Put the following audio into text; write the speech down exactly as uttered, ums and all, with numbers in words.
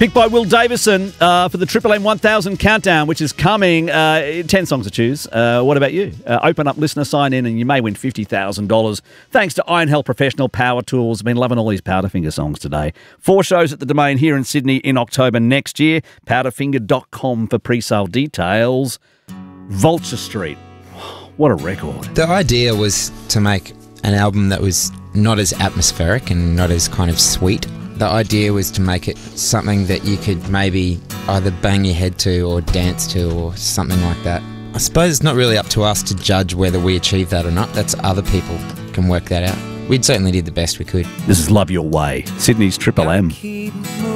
Picked by Will Davison uh, for the Triple M one thousand countdown, which is coming. Uh, ten songs to choose. Uh, what about you? Uh, open up, listener, sign in, and you may win fifty thousand dollars. Thanks to Iron Hell Professional Power Tools. Been loving all these Powderfinger songs today. Four shows at the Domain here in Sydney in October next year. powderfinger dot com for pre-sale details. Vulture Street. What a record. The idea was to make an album that was not as atmospheric and not as kind of sweet. The idea was to make it something that you could maybe either bang your head to or dance to or something like that. I suppose it's not really up to us to judge whether we achieve that or not. That's other people can work that out. We certainly did the best we could. This is Love Your Way, Sydney's Triple M.